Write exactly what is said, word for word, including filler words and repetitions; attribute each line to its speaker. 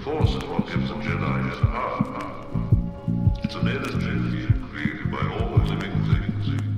Speaker 1: Force is what gives the Jedi their power. It's an energy